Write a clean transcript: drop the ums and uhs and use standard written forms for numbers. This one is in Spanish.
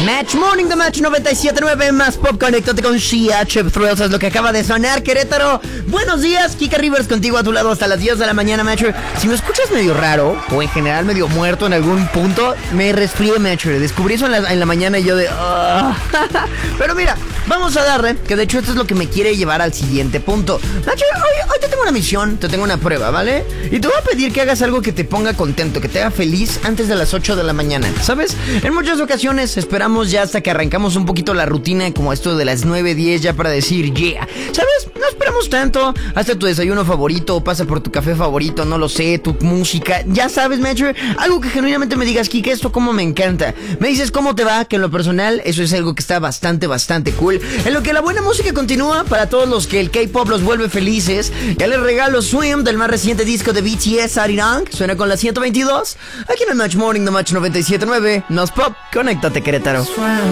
Match Morning de Match 97.9 más Pop. Conéctate con Shia Chip Thrills. Es lo que acaba de sonar, Querétaro. Buenos días, Kika Rivers contigo a tu lado hasta las 10 de la mañana, Match. Si me escuchas medio raro o en general medio muerto en algún punto, me resfrié, Match. Descubrí eso en la mañana y yo de... Pero mira, vamos a darle, que de hecho esto es lo que me quiere llevar al siguiente punto. Match, hoy te tengo una misión, te tengo una prueba, ¿vale? Y te voy a pedir que hagas algo que te ponga contento, que te haga feliz antes de las 8 de la mañana, ¿sabes? En muchas ocasiones esperamos ya hasta que arrancamos un poquito la rutina, como esto de las 9:10 ya para decir yeah, ¿sabes? No esperamos tanto hasta tu desayuno favorito, pasa por tu café favorito, no lo sé, tu música, ya sabes, Matcher, algo que genuinamente me digas, Kike, esto como me encanta. Me dices cómo te va, que en lo personal eso es algo que está bastante cool. En lo que la buena música continúa, para todos los que el K-pop los vuelve felices, ya les regalo Swim del más reciente disco de BTS, Arirang, suena con la 122, aquí en el Match Morning de Match 97.9, Nos Pop, conéctate, Querétaro.